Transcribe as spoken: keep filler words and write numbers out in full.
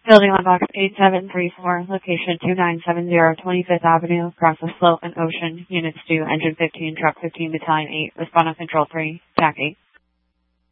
Building on box eight seven three four, location two nine seven zero twenty-fifth Avenue, across the slope and ocean, units two, engine fifteen, truck fifteen, battalion eight, respondent control three, T A C eight.